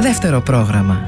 Δεύτερο πρόγραμμα.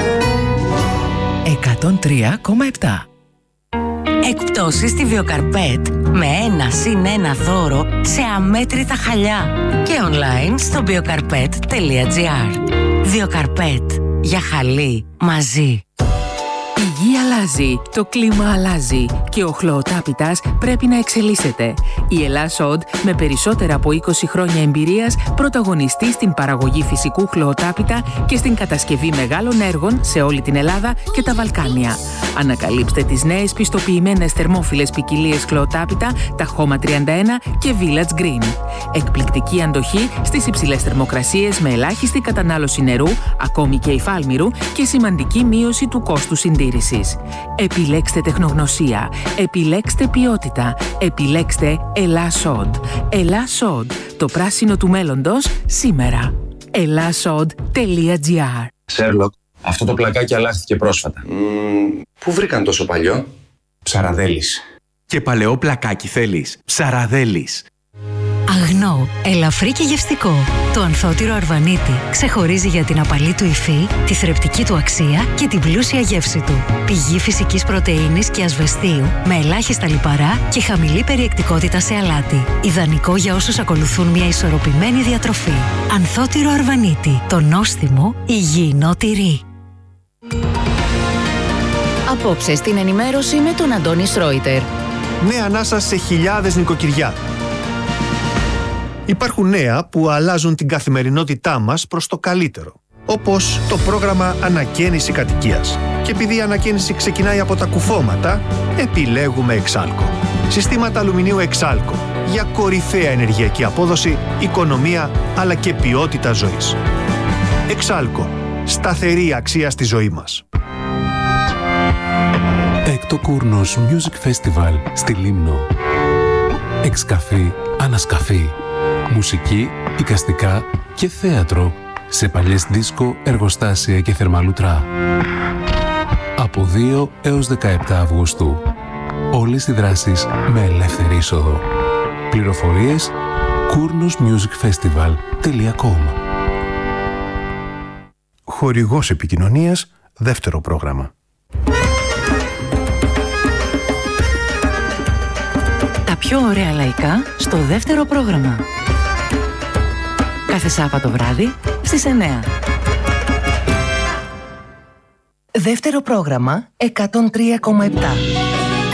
103,7. Εκπτώσεις στη Βιοκαρπέτ με 1+1 δώρο σε αμέτρητα χαλιά και online στο biocarpet.gr. Βιοκαρπέτ, για χαλί μαζί. Η γη αλλάζει, το κλίμα αλλάζει και ο χλωοτάπητας πρέπει να εξελίσσεται. Η Ελλάς-Οντ, με περισσότερα από 20 χρόνια εμπειρίας, πρωταγωνιστεί στην παραγωγή φυσικού χλωοτάπητα και στην κατασκευή μεγάλων έργων σε όλη την Ελλάδα και τα Βαλκάνια. Ανακαλύψτε τις νέες πιστοποιημένες θερμόφιλες ποικιλίες χλωοτάπητα, τα Χώμα 31 και Village Green. Εκπληκτική αντοχή στις υψηλές θερμοκρασίες με ελάχιστη κατανάλωση νερού, ακόμη και υφάλμηρου, και σημαντική μείωση του κόστου συντήρησης. Επιλέξτε τεχνογνωσία, επιλέξτε ποιότητα, επιλέξτε Ελλάς-Οντ. Ελλάς-Οντ, το πράσινο του μέλλοντος σήμερα. Ελλάς-Οντ.gr. Σέρλοκ, αυτό το πλακάκι αλλάχθηκε πρόσφατα. Πού βρήκαν τόσο παλιό? Ψαραδέλης. Και παλαιό πλακάκι θέλεις? Ψαραδέλης. Αγνό, ελαφρύ και γευστικό. Το ανθότυρο Αρβανίτη ξεχωρίζει για την απαλή του υφή, τη θρεπτική του αξία και την πλούσια γεύση του. Πηγή φυσικής πρωτεΐνης και ασβεστίου με ελάχιστα λιπαρά και χαμηλή περιεκτικότητα σε αλάτι. Ιδανικό για όσους ακολουθούν μια ισορροπημένη διατροφή. Ανθότυρο Αρβανίτη, το νόστιμο υγιεινό τυρί. Απόψε στην ενημέρωση με τον Αντώνη Σρόιτερ. Νέα ανάσα σε χιλιάδες νοικοκυριά. Υπάρχουν νέα που αλλάζουν την καθημερινότητά μας προς το καλύτερο. Όπως το πρόγραμμα Ανακαίνιση Κατοικίας. Και επειδή η ανακαίνιση ξεκινάει από τα κουφώματα, επιλέγουμε Εξάλκο. Συστήματα αλουμινίου Εξάλκο για κορυφαία ενεργειακή απόδοση, οικονομία αλλά και ποιότητα ζωής. Εξάλκο. Σταθερή αξία στη ζωή μας. Έκτο Κούρνος Music Festival στη Λίμνο. Εξκαφή, ανασκαφή. Μουσική, εικαστικά και θέατρο σε παλιές δίσκο, εργοστάσια και θερμαλουτρά. Από 2 έως 17 Αυγούστου. Όλες οι δράσεις με ελεύθερη είσοδο. Πληροφορίες kournosmusicfestival.com. Χορηγός επικοινωνίας, δεύτερο πρόγραμμα. Τα πιο ωραία λαϊκά στο δεύτερο πρόγραμμα. Κάθε Σάββατο βράδυ στις 9. Δεύτερο πρόγραμμα 103,7.